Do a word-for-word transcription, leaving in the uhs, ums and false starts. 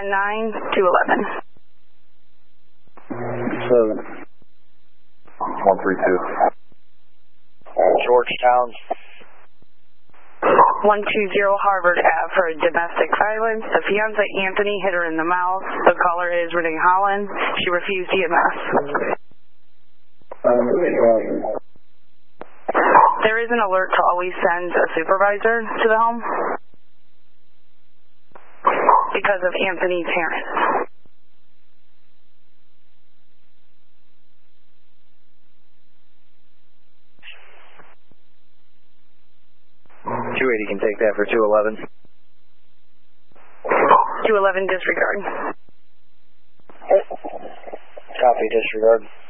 nine two eleven. Seven. one three two. Georgetown. one two zero Harvard Ave for domestic violence. The fiance Anthony hit her in the mouth. The caller is Renee Holland. She refused E M S. Um, There is an alert to always send a supervisor to the home because of Anthony's parents. two eighty can take that for two eleven. two eleven disregard. Copy, disregard.